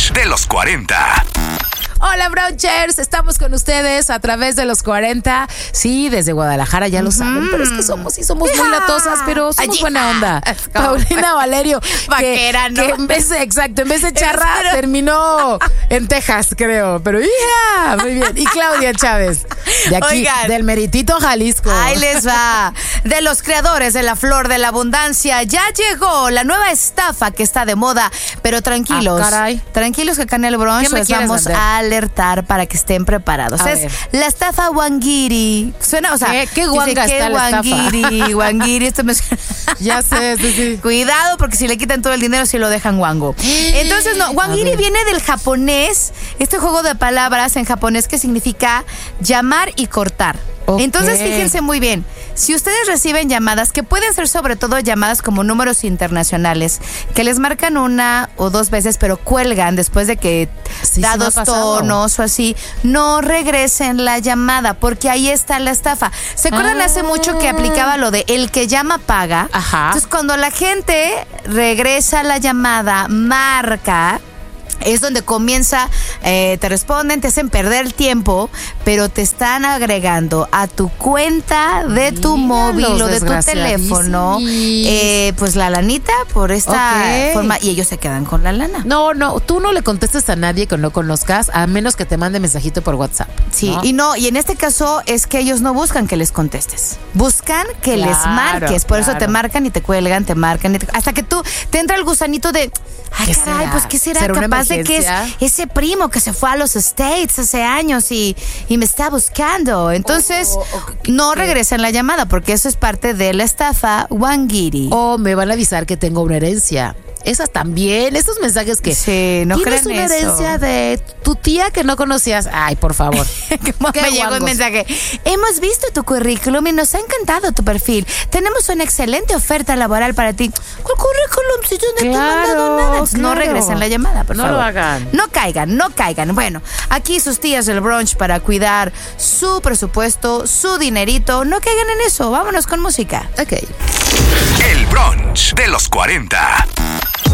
brunch de los 40. Hola, brunchers, estamos con ustedes a través de los 40. Sí, desde Guadalajara, ya lo saben, pero es que somos muy latosas, pero somos buena onda. Paulina Valerio, vaquera, ¿no? que en vez de charra, terminó en Texas, creo. Pero muy bien. Y Claudia Chávez, de aquí, del meritito Jalisco. Ahí les va. De los creadores de la Flor de la Abundancia, ya llegó la nueva estafa que está de moda, pero tranquilos. Tranquilos que acá en el brunch les vamos a alertar para que estén preparados. Es la estafa Wangiri. Suena, o sea, ¿Qué guanga está la estafa? Wangiri, esto me suena. Ya sé, sí. Cuidado, porque si le quitan todo el dinero, si lo dejan wango. Entonces, no, Wangiri viene del japonés, este juego de palabras en japonés que significa llamar y cortar. Okay. Entonces, fíjense muy bien, si ustedes reciben llamadas, que pueden ser sobre todo llamadas como números internacionales, que les marcan una o dos veces, pero cuelgan después de que da dos tonos o así, no regresen la llamada, porque ahí está la estafa. ¿Se acuerdan hace mucho que aplicaba lo de el que llama paga? Ajá. Entonces, cuando la gente regresa la llamada, marca, es donde comienza, te responden, te hacen perder el tiempo, pero te están agregando a tu cuenta de tu móvil o de tu teléfono, pues la lanita por esta forma, y ellos se quedan con la lana. No, tú no le contestes a nadie que no conozcas, a menos que te mande mensajito por WhatsApp. Sí, ¿no? y en este caso es que ellos no buscan que les contestes, buscan que les marques, por eso te marcan y te cuelgan, hasta que tú te entra el gusanito de, ay, caray, pues ¿qué será? Capaz de que es ese primo que se fue a los States hace años y me está buscando. Entonces, no regresen la llamada, porque eso es parte de la estafa Wangiri. O me van a avisar que tengo una herencia. Esas también, esos mensajes que no tienes una herencia de tu tía que no conocías. Ay, por favor. Me llegó un mensaje. Hemos visto tu currículum y nos ha encantado tu perfil. Tenemos una excelente oferta laboral para ti. ¿Cuál currículum? Si yo no te he mandado nada. Entonces, no regresen la llamada, por favor. No lo hagan. No caigan. Bueno, aquí sus tías del brunch para cuidar su presupuesto, su dinerito. No caigan en eso. Vámonos con música. Ok. El brunch de los 40.